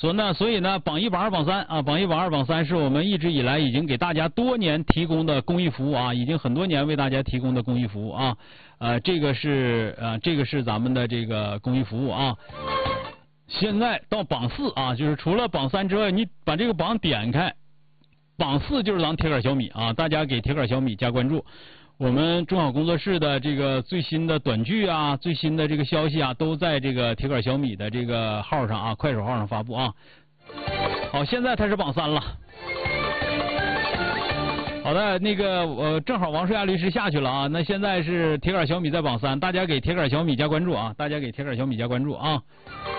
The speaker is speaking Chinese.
所以呢，榜1、榜2、榜3啊，榜1、榜2、榜3是我们一直以来已经给大家多年提供的公益服务啊，已经很多年为大家提供的公益服务啊。这个是咱们的这个公益服务啊。现在到榜4啊，就是除了榜3之外，你把这个榜点开，榜4就是咱铁杆小米啊，大家给铁杆小米加关注。我们中好工作室的这个最新的短剧啊，最新的这个消息啊，都在这个铁杆小米的这个号上啊，快手号上发布啊。好，现在它是榜3了。好的，那个正好王舒亚律师下去了啊，那现在是铁杆小米在榜3，大家给铁杆小米加关注啊，大家给铁杆小米加关注啊。